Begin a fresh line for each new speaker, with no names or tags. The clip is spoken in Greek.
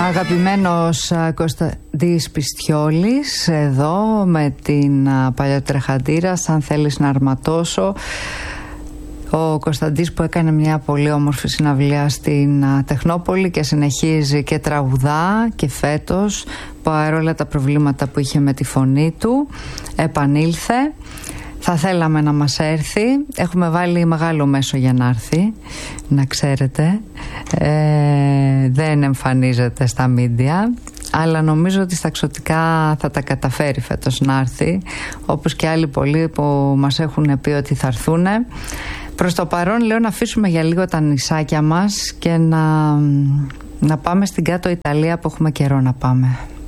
Αγαπημένος Κωνσταντής Πιστιόλης εδώ με την παλιοτρεχαντήρα «Αν θέλεις να αρματώσω». Ο Κωνσταντής που έκανε μια πολύ όμορφη συναυλία στην Τεχνόπολη και συνεχίζει και τραγουδά και φέτος, παρόλα τα προβλήματα που είχε με τη φωνή του, επανήλθε. Θα θέλαμε να μας έρθει. Έχουμε βάλει μεγάλο μέσο για να έρθει, να ξέρετε. Δεν εμφανίζεται στα μίντια, αλλά νομίζω ότι στα εξωτικά θα τα καταφέρει φέτος να έρθει, όπως και άλλοι πολλοί που μας έχουν πει ότι θα έρθουν. Προς το παρόν λέω να αφήσουμε για λίγο τα νησάκια μας και να πάμε στην κάτω Ιταλία που έχουμε καιρό να πάμε.